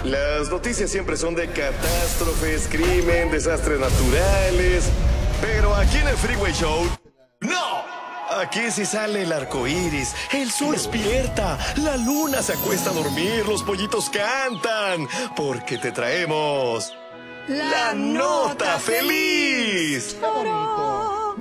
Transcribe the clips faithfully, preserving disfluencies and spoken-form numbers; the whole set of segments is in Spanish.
Las noticias siempre son de catástrofes, crimen, desastres naturales. Pero aquí en el Freeway Show, ¡no! Aquí sí sale el arco iris, el sol despierta, la luna se acuesta a dormir, los pollitos cantan. Porque te traemos la, la nota feliz. ¡Qué bonito!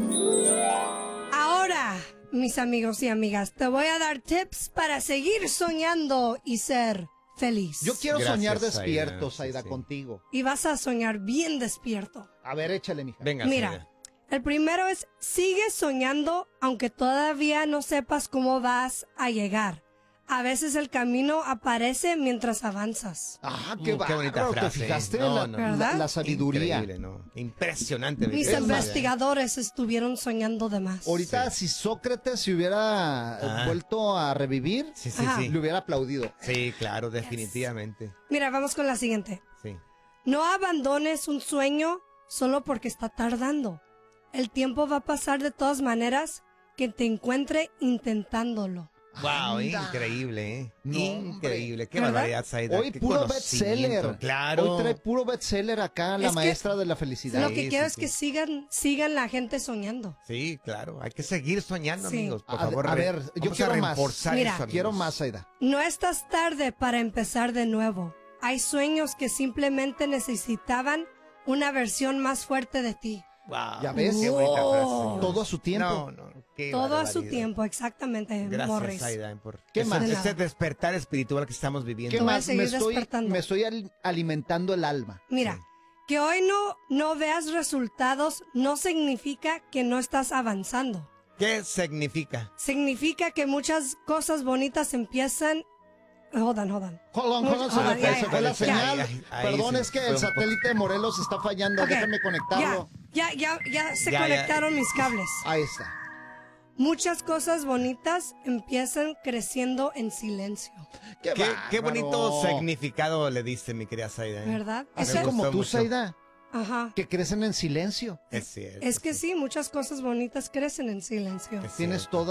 Ahora, mis amigos y amigas, te voy a dar tips para seguir soñando y ser feliz. Yo quiero Gracias, soñar despierto, Zaida, Zaida, sí, sí. contigo. Y vas a soñar bien despierto. A ver, échale, mija. Venga, Mira, Zaida. el primero es, sigue soñando aunque todavía no sepas cómo vas a llegar. A veces el camino aparece mientras avanzas. Ah, qué, Uh, qué bonita bárbaro, frase. ¿Te fijaste No, la, no. la- ¿Verdad? la sabiduría? Increíble, ¿no? Impresionante. Mis Es más, investigadores estuvieron soñando de más. Ahorita, Sí. si Sócrates se hubiera eh, Ah. vuelto a revivir, Sí, sí, Ajá. sí. le hubiera aplaudido. Sí, claro, definitivamente. Mira, vamos con la siguiente. Sí. No abandones un sueño solo porque está tardando. El tiempo va a pasar de todas maneras que te encuentre intentándolo. Wow, Anda. increíble, ¿eh? No, increíble. Qué ¿Verdad? barbaridad, Zaida. Hoy qué puro conocimiento. bestseller. Claro. Hoy trae puro bestseller acá, la Es que maestra de la felicidad. Lo Sí, que sí, quiero es sí. que sigan, sigan la gente soñando. Sí, claro. Hay que seguir soñando, Sí. amigos. Por A- favor, a re- ver, yo vamos quiero a más. reforzar Mira. eso, amigos. Quiero más, Zaida. No estás tarde para empezar de nuevo. Hay sueños que simplemente necesitaban una versión más fuerte de ti. Wow, ¿Ya ves? Qué bonita frase. Oh. Todo a su tiempo. No, no. qué Todo a su barbaridad. tiempo, exactamente, Gracias, Morris. Zaida, por ¿Qué ese, más? ese despertar espiritual que estamos viviendo. ¿Qué Te voy a más? seguir Me estoy, despertando. me estoy al- alimentando el alma. Mira, Sí. que hoy no, no veas resultados no significa que no estás avanzando. ¿Qué significa? Significa que muchas cosas bonitas empiezan... Hold on, hold on. Hold on, hold on, se, Hold me on, fue- ya, se ya, fue la ya. señal. Ahí, ahí, Perdón, sí, es que fue el un poco- satélite de Morelos está fallando. Ok, Déjame conectarlo. Ya, ya, ya, ya se Ya, ya. conectaron mis cables. Ahí está. Muchas cosas bonitas empiezan creciendo en silencio, Qué, qué bárbaro. bonito significado le diste, mi querida Zaida. ¿eh? ¿verdad? Así Eso- Me como gustó tú, mucho. Zaida, Ajá. que crecen en silencio. Es cierto. Es que sí, muchas cosas bonitas crecen en silencio. Es Tienes cierto. toda